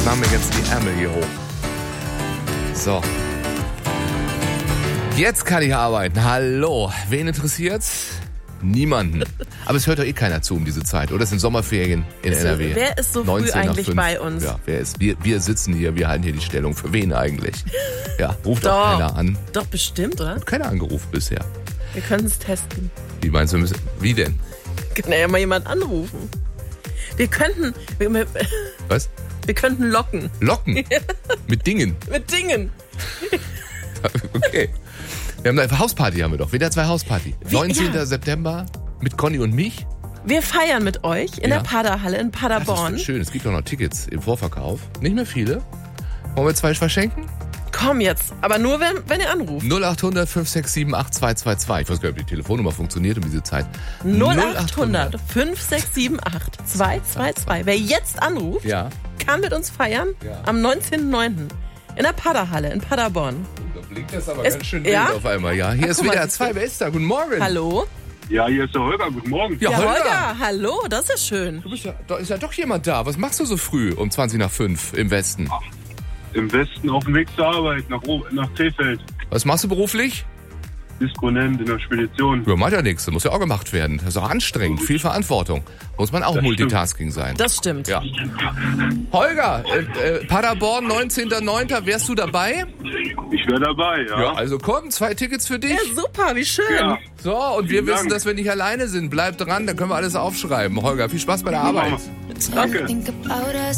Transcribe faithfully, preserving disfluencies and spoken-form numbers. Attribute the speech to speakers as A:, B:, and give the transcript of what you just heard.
A: machen wir jetzt die Ärmel hier hoch. So. Jetzt kann ich arbeiten. Hallo. Wen interessiert's? Niemanden. Aber es hört doch eh keiner zu um diese Zeit, oder? Es sind Sommerferien in
B: Ist,
A: N R W.
B: Wer ist so früh
A: neunzehn nach
B: eigentlich
A: fünf.
B: bei uns?
A: Ja, wer ist? Wir, wir sitzen hier, wir halten hier die Stellung. Für wen eigentlich? Ja, ruft
B: Doch.
A: auch keiner an.
B: Doch, bestimmt, oder?
A: Hat keiner angerufen bisher.
B: Wir können es testen.
A: Wie meinst du, müssen, wie denn?
B: Kann ja mal jemand anrufen. Wir könnten, wir, wir,
A: Was?
B: wir könnten locken.
A: Locken? Mit Dingen?
B: Mit Dingen.
A: Okay. Wir haben eine Hausparty, haben wir doch. Wieder zwei Hausparty.
B: Wie-
A: neunzehnten
B: ja.
A: September mit Conny und mich.
B: Wir feiern mit euch in
A: Ja.
B: der Paderhalle in
A: Das
B: Paderborn.
A: ist schön. Es gibt auch noch Tickets im Vorverkauf. Nicht mehr viele. Wollen wir zwei verschenken?
B: Komm jetzt, aber nur wenn, wenn ihr anruft.
A: null acht hundert fünf sechs sieben acht zwei zwei zwei. Ich weiß gar nicht, ob die Telefonnummer funktioniert um diese Zeit.
B: null acht hundert fünf sechs sieben acht zwei zwei zwei. Wer jetzt anruft,
A: Ja.
B: kann mit uns feiern
A: Ja.
B: am neunzehnten neunten in der Paderhalle in Paderborn.
A: Da blinkt das aber
B: Es-
A: ganz schön
B: ja?
A: wild auf einmal. Ja, hier
B: Ach,
A: ist
B: guck mal,
A: wieder
B: siehst
A: zwei. Wer ist da? Guten Morgen.
B: Hallo?
C: Ja, hier ist der Holger. Guten Morgen.
A: Ja,
B: Ja,
A: Holger.
B: Holger, hallo, das ist schön.
A: Du bist ja, da ist ja doch jemand da. Was machst du so früh um zwanzig nach fünf im Westen?
C: Im Westen auf dem Weg zur Arbeit nach, O- nach Krefeld.
A: Was machst du beruflich?
C: Disponent in der Spedition.
A: Ja, macht ja nichts. Das muss ja auch gemacht werden. Das ist auch anstrengend. Viel Verantwortung. Muss man auch
C: Das
A: Multitasking sein.
B: Das stimmt.
A: Ja. Holger, äh, äh, Paderborn, neunzehnten neunten Wärst du dabei?
C: Ich wäre dabei, ja.
A: Ja, also komm, zwei Tickets für dich.
B: Ja, super, wie schön.
C: Ja.
A: So, und wir
C: Vielen
A: wissen,
C: Dank.
A: dass wir nicht alleine sind. Bleib dran, dann können wir alles aufschreiben. Holger, viel Spaß bei der Arbeit.
C: Danke.
D: Think about us.